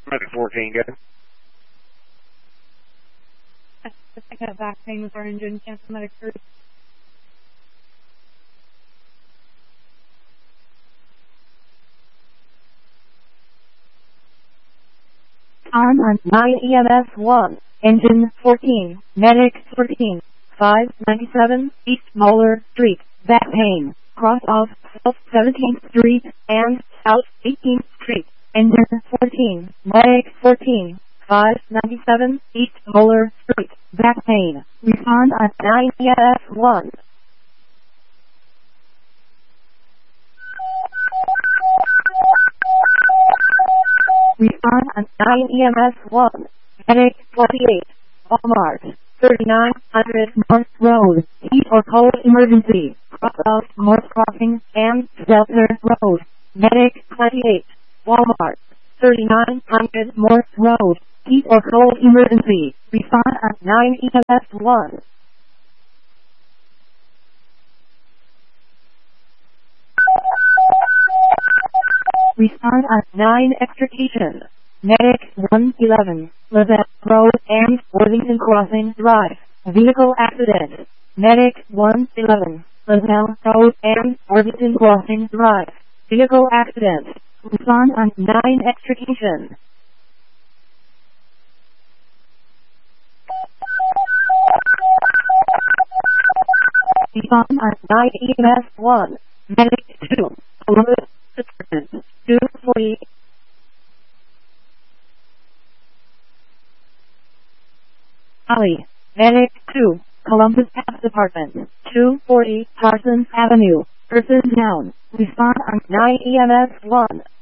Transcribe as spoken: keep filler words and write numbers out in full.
Medic fourteen, good. I got back pain with our engine. Cancel medic first. Arm on nine E M S one, engine fourteen, medic fourteen, five ninety-seven, East Moeller Street, back pain, cross off South seventeenth Street and South eighteenth Street, engine fourteen, medic fourteen, five ninety-seven, East Moeller Street, back pain, respond on nine E M S one. Respond on nine E M S one, medic twenty-eight, Walmart, thirty-nine hundred North Road, heat or cold emergency, cross out Morse Crossing and Delta Road, medic twenty-eight, Walmart, thirty-nine hundred Morse Road, heat or cold emergency, respond on nine E M S one. Respond on nine extrication. Medic one eleven, Lizette Road and Worthington Crossing Drive. Vehicle accident. Medic one eleven, Lizette Road and Worthington Crossing Drive. Vehicle accident. Respond on nine extrication. Respond on nine E M S one. Medic two, Columbus Department, two forty. Ali, medic two, Columbus Police Department, two forty Parsons Avenue, person down. Respond on nine E M S one.